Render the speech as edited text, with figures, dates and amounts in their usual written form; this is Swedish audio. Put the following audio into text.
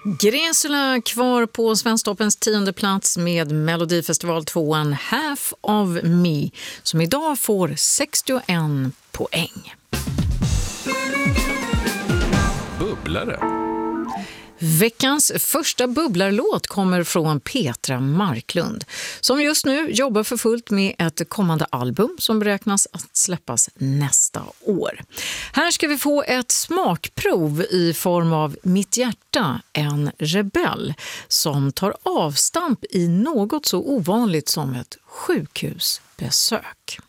Gräsula kvar på Svensktoppens 10:e plats med Melodifestival 2:an Half of Me som idag får 61 poäng. Bubblare. Veckans första bubblarlåt kommer från Petra Marklund som just nu jobbar för fullt med ett kommande album som beräknas att släppas nästa år. Här ska vi få ett smakprov i form av Mitt hjärta, en rebell som tar avstamp i något så ovanligt som ett sjukhusbesök.